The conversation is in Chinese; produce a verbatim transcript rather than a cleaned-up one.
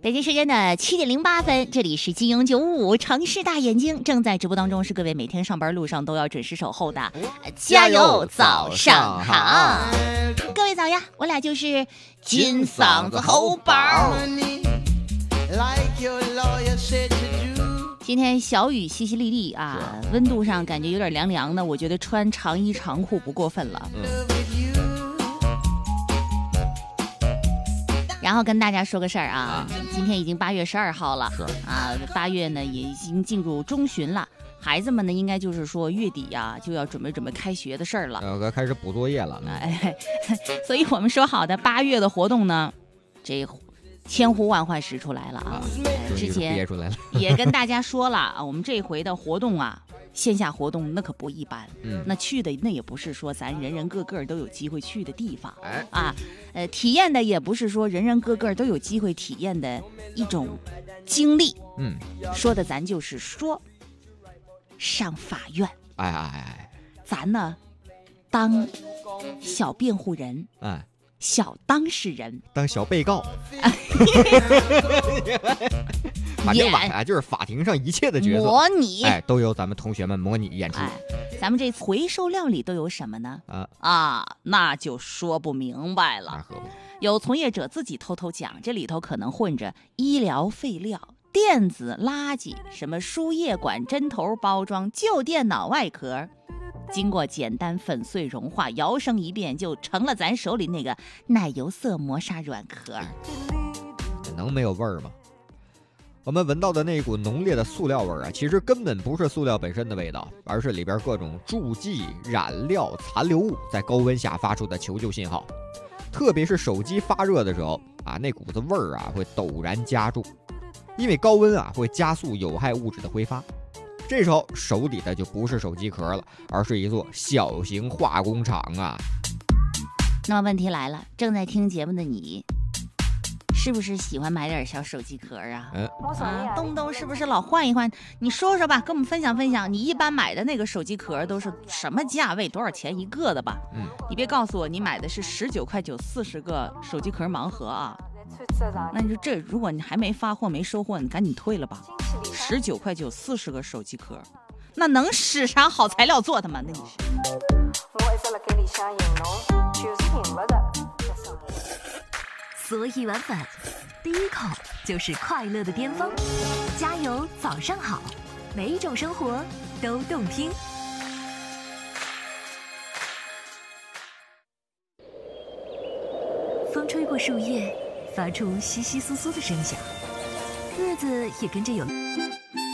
北京时间的七点零八分，这里是金鹰九五五城市大眼睛正在直播当中，是各位每天上班路上都要准时守候的，加油，早上好，各位早呀！我俩就是金嗓子喉宝。今天小雨淅淅沥沥啊，温度上感觉有点凉凉的，我觉得穿长衣长裤不过分了。嗯然后跟大家说个事儿啊，啊今天已经八月十二号了， 是啊，八月呢也已经进入中旬了，孩子们呢应该就是说月底呀、啊、就要准备准备开学的事儿了， 呃，开始补作业了。 哎，所以我们说好的八月的活动呢，这千呼万唤始出来了啊！呃、之前憋出来了， 也跟大家说了啊，我们这回的活动啊。线下活动那可不一般，嗯，那去的那也不是说咱人人个个都有机会去的地方，哎啊，呃，体验的也不是说人人个个都有机会体验的一种经历，嗯，说的咱就是说上法院， 哎哎哎， 咱呢当小辩护人，哎，小当事人， 当小被告。反正吧，啊，就是法庭上一切的角色模拟， 哎，都由咱们同学们模拟演出。 哎，咱们这回收料里都有什么呢？啊啊，那就说不明白了。有从业者自己偷偷讲，这里头可能混着医疗废料、电子垃圾，什么输液管、针头包装、旧电脑外壳，经过简单粉碎融化，摇身一变就成了咱手里那个奶油色磨砂软壳。 能没有味儿吗？我们闻到的那股浓烈的塑料味儿啊，其实根本不是塑料本身的味道，而是里边各种助剂、染料、残留物在高温下发出的求救信号。特别是手机发热的时候啊，那股子味儿啊会陡然加重，因为高温啊会加速有害物质的挥发。这时候手里的就不是手机壳了，而是一座小型化工厂啊。 那么问题来了，正在听节目的你。是不是喜欢买点小手机壳啊？嗯、啊，动不动是不是老换一换？你说说吧，跟我们分享分享，你一般买的那个手机壳都是什么价位，多少钱一个的吧？嗯，你别告诉我你买的是十九块九四十个手机壳盲盒啊！那你说这，如果你还没发货没收货，你赶紧退了吧。十九块九四十个手机壳，那能使啥好材料做的吗？那你是？ 所以晚饭第一口就是快乐的巅峰，加油早上好，每一种生活都动听。风吹过树叶，发出窸窸窣窣的声响，日子也跟着有